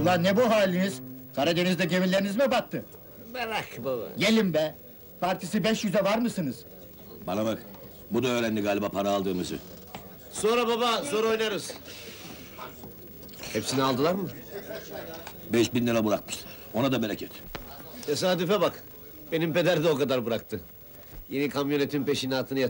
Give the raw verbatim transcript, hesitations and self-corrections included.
Ulan ne bu haliniz? Karadeniz'de gemileriniz mi battı? Merak baba. Gelin be! Partisi beş yüze var mısınız? Bana bak, bu da öğrendi galiba para aldığımızı. Sonra baba, sonra oynarız. Hepsini aldılar mı? Beş bin lira bırakmışlar, ona da bereket. Tesadüfe bak. Benim peder de o kadar bıraktı. Yeni kamyonetin peşinatını yatırdı.